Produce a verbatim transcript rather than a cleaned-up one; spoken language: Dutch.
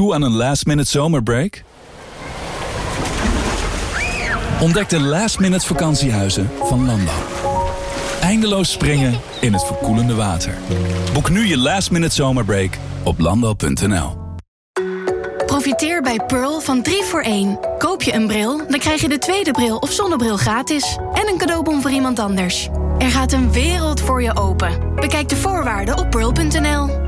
Toe aan een last-minute zomerbreak? Ontdek de last-minute vakantiehuizen van Landal. Eindeloos springen in het verkoelende water. Boek nu je last-minute zomerbreak op landal punt n l. Profiteer bij Pearl van drie voor één. Koop je een bril, dan krijg je de tweede bril of zonnebril gratis. En een cadeaubon voor iemand anders. Er gaat een wereld voor je open. Bekijk de voorwaarden op pearl punt n l.